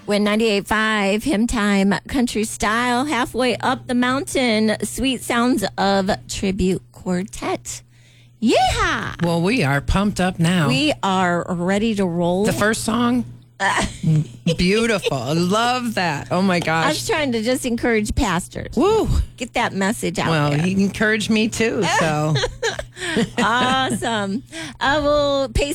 When 98.5, Hymn Time, Country Style, halfway up the mountain, Sweet Sounds of Tribute Quartet. Yeah! Well, we are pumped up now. We are ready to roll. The first song? Beautiful. I love that. Oh, my I gosh. was trying to just encourage pastors. Woo. Get that message out Well, there. he encouraged me too, so. Awesome. I will pay